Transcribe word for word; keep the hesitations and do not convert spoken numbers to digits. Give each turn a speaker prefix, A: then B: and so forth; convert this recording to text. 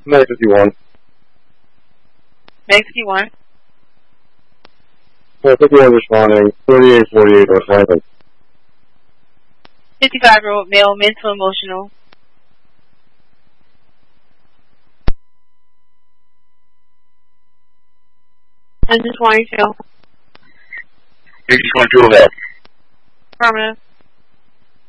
A: May fifty-one.
B: May fifty-one.
A: May fifty-one responding. thirty-eight forty-eight West Hampton.
B: fifty-five-year-old male, mental, emotional. Engine twenty-two.
C: Engine twenty-two of that.
B: Affirmative.